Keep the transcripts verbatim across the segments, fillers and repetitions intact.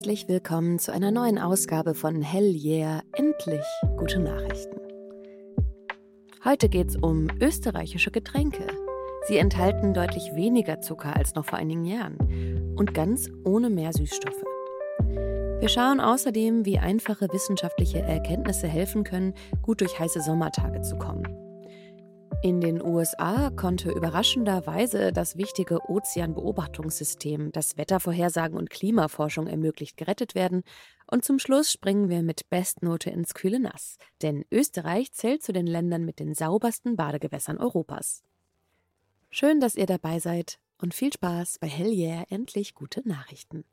Herzlich willkommen zu einer neuen Ausgabe von Hell Yeah, endlich gute Nachrichten. Heute geht's um österreichische Getränke. Sie enthalten deutlich weniger Zucker als noch vor einigen Jahren und ganz ohne mehr Süßstoffe. Wir schauen außerdem, wie einfache wissenschaftliche Erkenntnisse helfen können, gut durch heiße Sommertage zu kommen. In den U S A konnte überraschenderweise das wichtige Ozeanbeobachtungssystem, das Wettervorhersagen und Klimaforschung ermöglicht, gerettet werden. Und zum Schluss springen wir mit Bestnote ins kühle Nass. Denn Österreich zählt zu den Ländern mit den saubersten Badegewässern Europas. Schön, dass ihr dabei seid und viel Spaß bei Hell Yeah, endlich gute Nachrichten.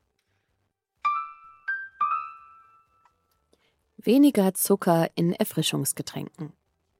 Weniger Zucker in Erfrischungsgetränken.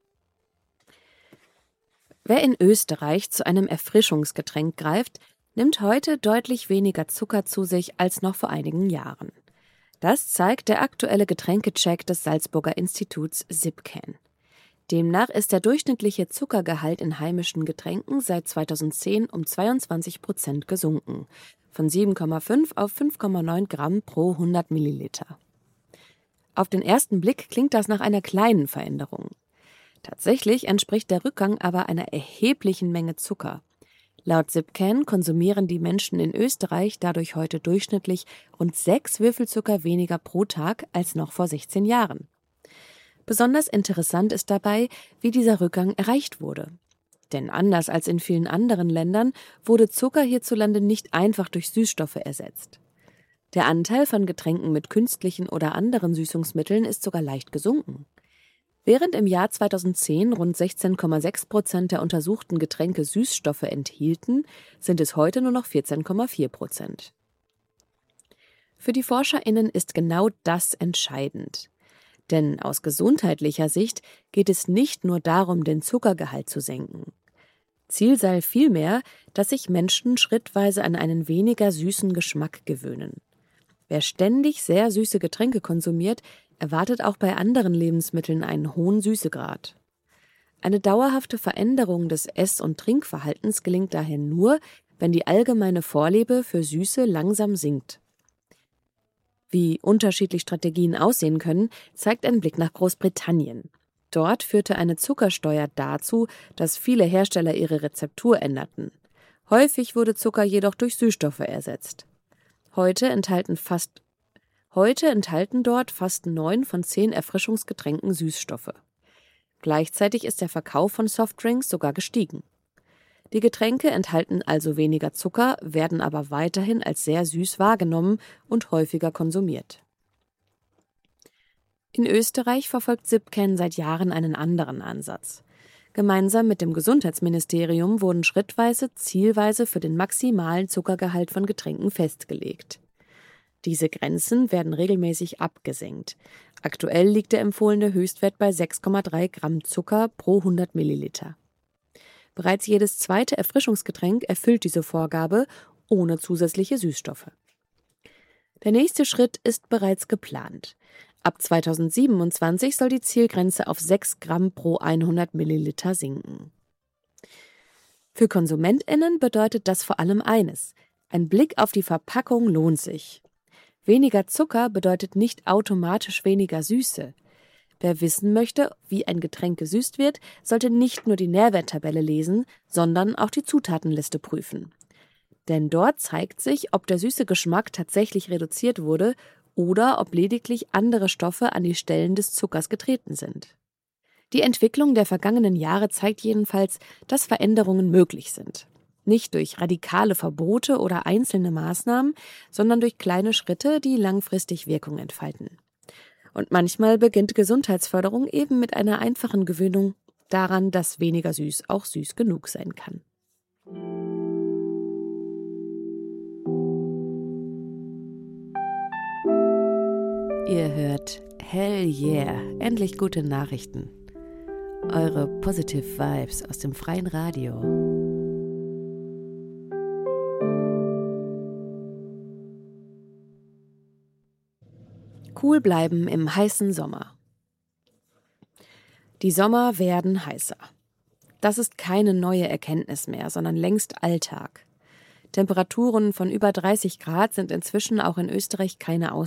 Wer in Österreich zu einem Erfrischungsgetränk greift, nimmt heute deutlich weniger Zucker zu sich als noch vor einigen Jahren. Das zeigt der aktuelle Getränkecheck des Salzburger Instituts SIPCAN. Demnach ist der durchschnittliche Zuckergehalt in heimischen Getränken seit zweitausendzehn um zweiundzwanzig Prozent gesunken, von sieben Komma fünf auf fünf Komma neun Gramm pro hundert Milliliter. Auf den ersten Blick klingt das nach einer kleinen Veränderung. Tatsächlich entspricht der Rückgang aber einer erheblichen Menge Zucker. Laut SIPCAN konsumieren die Menschen in Österreich dadurch heute durchschnittlich rund sechs Würfelzucker weniger pro Tag als noch vor sechzehn Jahren. Besonders interessant ist dabei, wie dieser Rückgang erreicht wurde. Denn anders als in vielen anderen Ländern wurde Zucker hierzulande nicht einfach durch Süßstoffe ersetzt. Der Anteil von Getränken mit künstlichen oder anderen Süßungsmitteln ist sogar leicht gesunken. Während im Jahr zweitausendzehn rund sechzehn Komma sechs Prozent der untersuchten Getränke Süßstoffe enthielten, sind es heute nur noch vierzehn Komma vier Prozent. Für die ForscherInnen ist genau das entscheidend. Denn aus gesundheitlicher Sicht geht es nicht nur darum, den Zuckergehalt zu senken. Ziel sei vielmehr, dass sich Menschen schrittweise an einen weniger süßen Geschmack gewöhnen. Wer ständig sehr süße Getränke konsumiert, erwartet auch bei anderen Lebensmitteln einen hohen Süßegrad. Eine dauerhafte Veränderung des Ess- und Trinkverhaltens gelingt daher nur, wenn die allgemeine Vorliebe für Süße langsam sinkt. Wie unterschiedlich Strategien aussehen können, zeigt ein Blick nach Großbritannien. Dort führte eine Zuckersteuer dazu, dass viele Hersteller ihre Rezeptur änderten. Häufig wurde Zucker jedoch durch Süßstoffe ersetzt. Heute enthalten fast Heute enthalten dort fast neun von zehn Erfrischungsgetränken Süßstoffe. Gleichzeitig ist der Verkauf von Softdrinks sogar gestiegen. Die Getränke enthalten also weniger Zucker, werden aber weiterhin als sehr süß wahrgenommen und häufiger konsumiert. In Österreich verfolgt SIPCAN seit Jahren einen anderen Ansatz. Gemeinsam mit dem Gesundheitsministerium wurden schrittweise Zielweise für den maximalen Zuckergehalt von Getränken festgelegt. Diese Grenzen werden regelmäßig abgesenkt. Aktuell liegt der empfohlene Höchstwert bei sechs Komma drei Gramm Zucker pro hundert Milliliter. Bereits jedes zweite Erfrischungsgetränk erfüllt diese Vorgabe ohne zusätzliche Süßstoffe. Der nächste Schritt ist bereits geplant. Ab zweitausendsiebenundzwanzig soll die Zielgrenze auf sechs Gramm pro hundert Milliliter sinken. Für KonsumentInnen bedeutet das vor allem eines: Ein Blick auf die Verpackung lohnt sich. Weniger Zucker bedeutet nicht automatisch weniger Süße. Wer wissen möchte, wie ein Getränk gesüßt wird, sollte nicht nur die Nährwerttabelle lesen, sondern auch die Zutatenliste prüfen. Denn dort zeigt sich, ob der süße Geschmack tatsächlich reduziert wurde oder ob lediglich andere Stoffe an die Stellen des Zuckers getreten sind. Die Entwicklung der vergangenen Jahre zeigt jedenfalls, dass Veränderungen möglich sind. Nicht durch radikale Verbote oder einzelne Maßnahmen, sondern durch kleine Schritte, die langfristig Wirkung entfalten. Und manchmal beginnt Gesundheitsförderung eben mit einer einfachen Gewöhnung daran, dass weniger süß auch süß genug sein kann. Ihr hört Hell Yeah, endlich gute Nachrichten. Eure Positive Vibes aus dem freien Radio. Cool bleiben im heißen Sommer. Die Sommer werden heißer. Das ist keine neue Erkenntnis mehr, sondern längst Alltag. Temperaturen von über dreißig Grad sind inzwischen auch in Österreich keine